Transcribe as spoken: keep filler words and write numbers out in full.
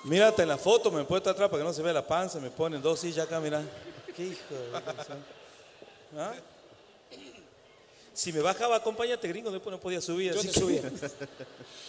Mírate en la foto, me he puesto atrás para que no se vea la panza, me ponen dos sillas acá, mira. Qué hijo de... ¿Ah? Si me bajaba, acompáñate, gringo, después no podía subir. Yo Así te que... subía.